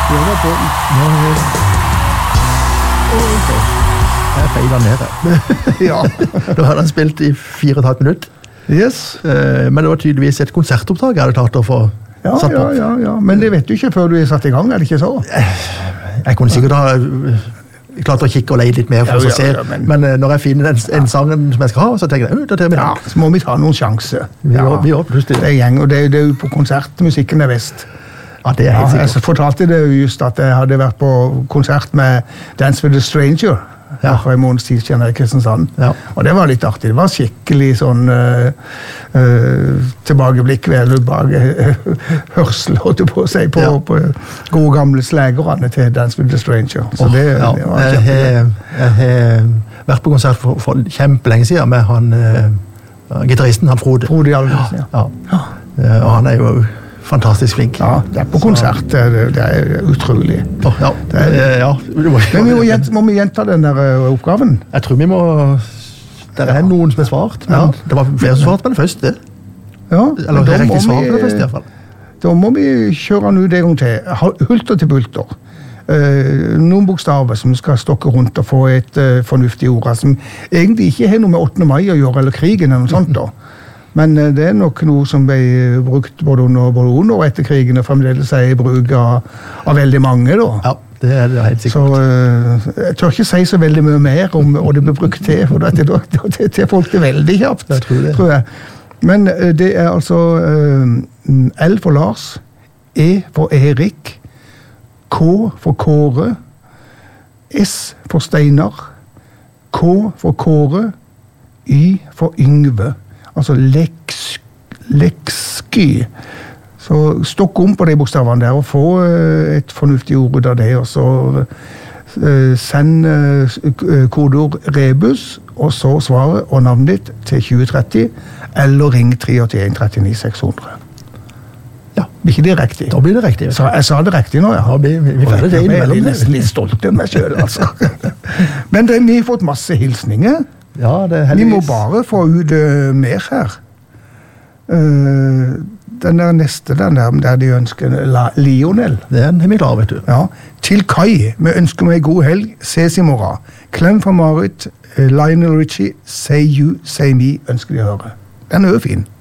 Gjør på den. Jeg feiler nede. Ja. Da hadde han spilt i 4,5 minutter. Yes. Men det var tydeligvis et konsertoppdrag jeg hadde klart å få satt på. Ja. Men det vet du ikke før du er satt i gang, er det ikke så? Jeg kunne sikkert ha klart å kikke og leie litt mer for å se, men når jeg finner en sangen som jeg skal ha, så tenker jeg, da tar vi den. Ja, så må vi ta noen sjanser. Vi gjør plutselig det. Og det er jo på konsert, musikken er best. Ja, det er helt sikkert. Jeg fortalte det just at jeg hadde vært på konsert med Dance with a Stranger, for en måneds tid siden i Kristiansand. Ja. Og det var litt artig. Det var skikkelig sånn tilbakeblikk ved hørsel, holdt jeg på å si, på gode gamle slægerne til Dance with a Stranger. Så det var kjempelig. Jeg har vært på konsert for kjempelenge siden med han, gitaristen, han Frode. Frode Alvesen, ja. Og han er jo fantastisk flink. Ja, det er på konsert. Det er utrolig. Men må vi gjenta den der oppgaven? Jeg tror vi må... Det er noen som har svart, men det var flere som svart på den første. Ja, eller det er riktig svar på den første i hvert fall. Da må vi kjøre den ut en gang til. Hulter til bulter. Noen bokstaver som skal stokke rundt og få et fornuftig ord, som egentlig ikke har noe med 8. mai å gjøre, eller krigen eller noe sånt da. Men det er nok noe som ble brukt både under og etter krigen, og fremdeles er i bruk av veldig mange da. Ja, det er det helt sikkert. Så jeg tør ikke si så veldig mye mer om hva det ble brukt til, for det til folk det veldig kjapt, tror jeg. Men det er altså L for Lars, E for Erik, K for Kåre, S for Steinar, K for Kåre, Y for Yngve. Altså leksky. Så stokk om på de bokstavene der og få et fornuftig ord ut av det, og så send kodeord REBUS, og så svaret og navnet ditt til 2030, eller ring 381 39 600. Ja, blir ikke det riktig? Da blir det riktig. Jeg sa det riktig nå, ja. Vi ferdig det innimellom. Jeg er nesten litt stolt av meg selv, altså. Men vi har fått masse hilsninger. Ja, det er heldigvis. Vi må bare få ut mer her. Den der neste, der de ønsker Lionel. Den er vi klar, vet du. Ja. Til Kai, vi ønsker meg god helg, ses i morgen. Klem fra Marit, Lionel Richie, Say You, Say Me, ønsker de å høre. Den er jo fin.